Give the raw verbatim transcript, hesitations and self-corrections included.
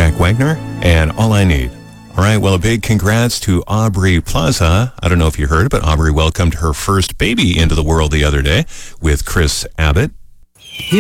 Jack Wagner, and All I Need. All right, well, a big congrats to Aubrey Plaza. I don't know if you heard, but Aubrey welcomed her first baby into the world the other day with Chris Abbott.